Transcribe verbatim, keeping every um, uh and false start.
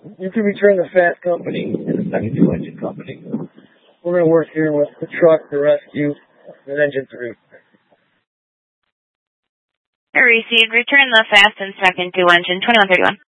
you can return the Fast Company and the second two engine company. We're going to work here with the truck to rescue an engine three. I received. Return the Fast and second two engine, twenty-one thirty-one.